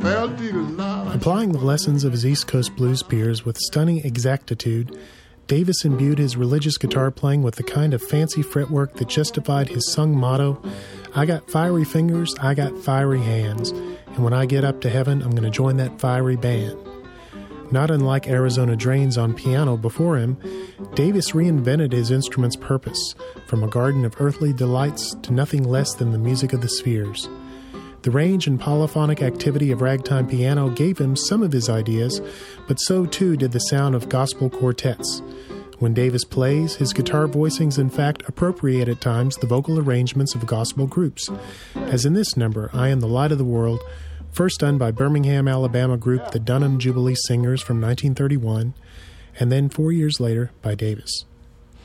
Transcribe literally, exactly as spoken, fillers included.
Applying the lessons of his East Coast blues peers with stunning exactitude, Davis imbued his religious guitar playing with the kind of fancy fretwork that justified his sung motto, "I got fiery fingers, I got fiery hands, and when I get up to heaven, I'm going to join that fiery band." Not unlike Arizona Drains on piano before him, Davis reinvented his instrument's purpose, from a garden of earthly delights to nothing less than the music of the spheres. The range and polyphonic activity of ragtime piano gave him some of his ideas, but so too did the sound of gospel quartets. When Davis plays, his guitar voicings in fact appropriate at times the vocal arrangements of gospel groups, as in this number, "I Am the Light of the World," first done by Birmingham, Alabama group the Dunham Jubilee Singers from nineteen thirty-one, and then four years later by Davis.